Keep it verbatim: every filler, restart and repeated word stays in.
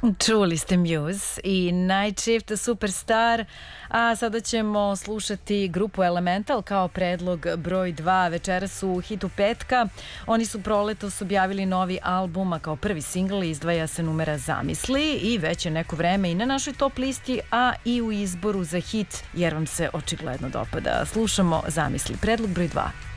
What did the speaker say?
Čuli ste Muse i Night Shift Superstar, a sada ćemo slušati grupu Elemental kao predlog broj dva. Večeras su u hitu petka. Oni su proletos objavili novi album, a kao prvi singl izdvaja se numera Zamisli i već je neko vreme i na našoj top listi, a i u izboru za hit jer vam se očigledno dopada. Slušamo Zamisli, predlog broj dva.